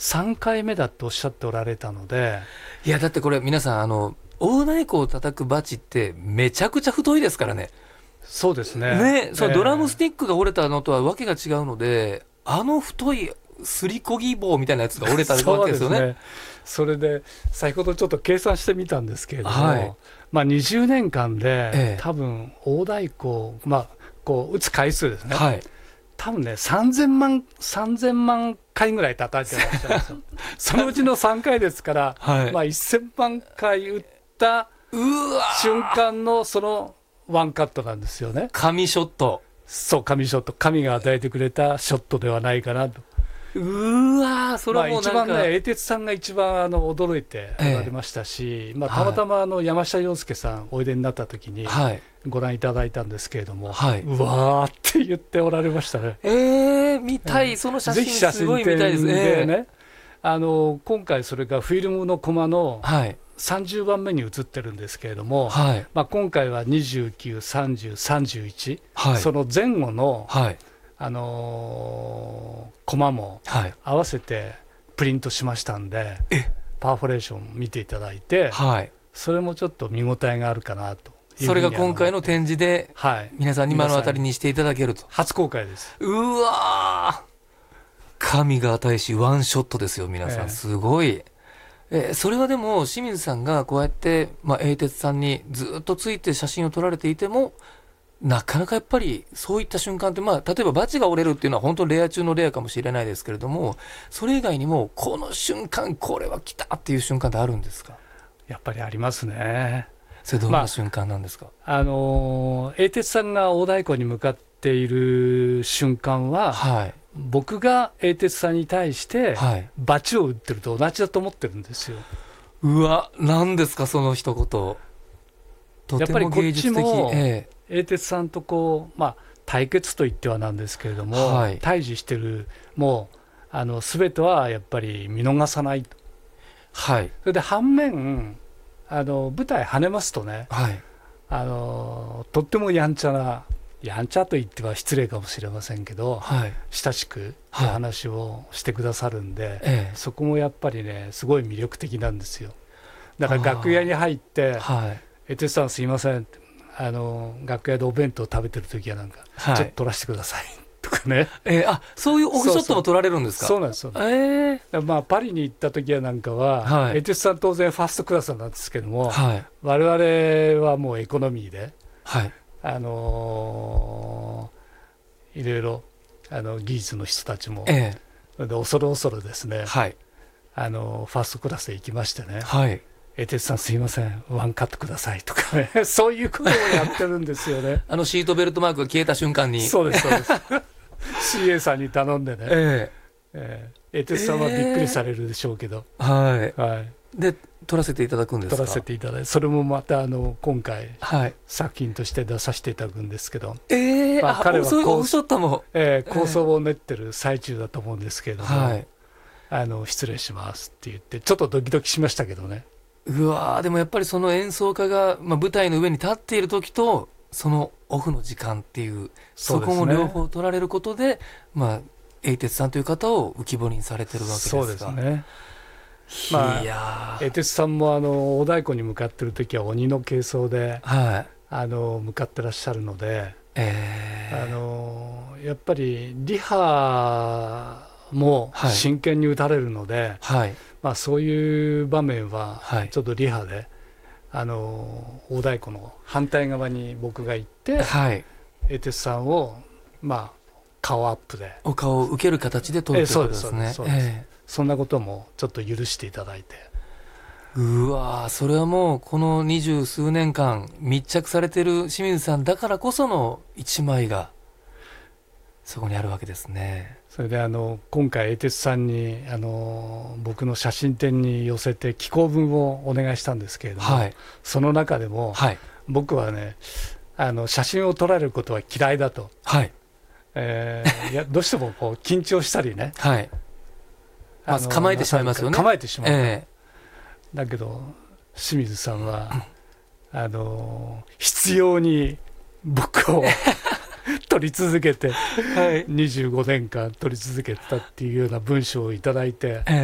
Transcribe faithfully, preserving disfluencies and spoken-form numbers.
さんかいめだとおっしゃっておられたので、 いやだってこれ皆さんあの大太鼓を叩くバチってめちゃくちゃ太いですからね。 そうですね。 ね、そう、 えードラムスティックが折れたのとはわけが違うので、あの太いすりこぎ棒みたいなやつが折れたわけですよね。 そうですね。それで先ほどちょっと計算してみたんですけれども、 はい、 まあ、にじゅうねんかんで、 ええ、 多分大太鼓を、まあ、こう打つ回数ですね、 はい、 多分ねさんぜんまんかいぐらい叩いてらっしゃるんですよそのうちのさんかいですから、 はい、 まあ、せんまんかい打った瞬間のそのワンカットなんですよね。 神ショット。 そう、神ショット、神が与えてくれたショットではないかなと。 うわそれはもうなんか、 まあ、一番ね、英鉄さんが一番あの驚いておられましたし、ええ、まあ、たまたまあの山下洋介さんおいでになった時にご覧いただいたんですけれども、 はい、 うわーって言っておられましたね。 えー、見たい、その写真すごい見たいですね。 ぜひ写真展でね、あの今回それがフィルムのコマのさんじゅうばんめに写ってるんですけれども、はい、まあ、今回はにじゅうきゅう、さんじゅう、さんじゅういち、はい、その前後の、はい、あのー、コマも合わせてプリントしましたんで、はい、パーフォレーション見ていただいて、はい、それもちょっと見応えがあるかなと。 それが今回の展示で、はい、皆さんに目の当たりにしていただけると。 初公開です。 うわー、神が与えしワンショットですよ皆さん、えー、すごい。えー、それはでも清水さんがこうやって、まあ、英鉄さんにずっとついて写真を撮られていてもなかなかやっぱりそういった瞬間って、まあ、例えばバチが折れるっていうのは本当レア中のレアかもしれないですけれども、それ以外にもこの瞬間これは来たっていう瞬間ってあるんですか？ やっぱりありますね。 それどんな瞬間なんですか？ まああのー、英鉄さんが大太鼓に向かっている瞬間は、はい、僕が英鉄さんに対してバチを打ってると同じだと思ってるんですよ。 うわ、何ですかその一言。とても芸術的。 やっぱりこっちも、ええ、英鉄さんとこう、まあ、対決といってはなんですけれども、はい、対峙してるもうあの全てはやっぱり見逃さないと、はい、それで反面あの舞台跳ねますとね、はい、あのとってもやんちゃな、やんちゃと言っては失礼かもしれませんけど、はい、親しくお話をしてくださるんで、はい、そこもやっぱりねすごい魅力的なんですよ。だから楽屋に入って「えてつさんすいません」あの楽屋でお弁当食べてる時はなんか、はい、ちょっと撮らせてくださいとかね、 えー、あそういうオフショットも撮られるんですか？ そうなんですよ、えーまあ、パリに行った時はなんかは、はい、えてつさん当然ファーストクラスなんですけども、はい、我々はもうエコノミーで、はい、あのー、いろいろあの技術の人たちも、えー、で恐る恐るですね、はい、あのファーストクラスで行きましてね、はい、えてつさんすいませんワンカットくださいとかねそういうことをやってるんですよねあのシートベルトマークが消えた瞬間に。 そうですそうですシーエー さんに頼んでね、えーえー、えてつさんはびっくりされるでしょうけど、えー、はい、はい、 で撮らせていただくんですか？ 撮らせていただいて、それもまたあの今回、はい、作品として出させていただくんですけど、 えーまあ、彼はそういうオフショットも、 えー、構想を練ってる最中だと思うんですけれども、はい、あの失礼しますって言ってちょっとドキドキしましたけどね。 うわー、でもやっぱりその演奏家が、まあ、舞台の上に立っている時とそのオフの時間っていう、そこも両方取られることで、まあ、英鉄さんという方を浮き彫りにされてるわけですか？ そうですね。まあ、いや英鉄さんもあの大太鼓に向かってる時は鬼の軽装で、はい、あの向かってらっしゃるので、えー、あのやっぱりリハも真剣に打たれるので、はい、まあ、そういう場面はちょっとリハで、はい、あの大太鼓の反対側に僕が行って、はい、英鉄さんを、まあ、顔アップでお顔を受ける形で撮るということですね。 そうです、えー、そんなこともちょっと許していただいて、 うわー、それはもうこの二十数年間密着されている清水さんだからこその一枚がそこにあるわけですね。 それであの今回英鉄さんにあの僕の写真展に寄せて寄稿文をお願いしたんですけれども、はい、その中でも、はい、僕はねあの写真を撮られることは嫌いだと、はい、えー、いやどうしてもこう緊張したりね、はい、 まず構えてしまいますよね。 構えてしまう、えー、だけど清水さんはあの必要に僕を撮り続けて、はい、にじゅうごねんかん撮り続けたっていうような文章をいただいて、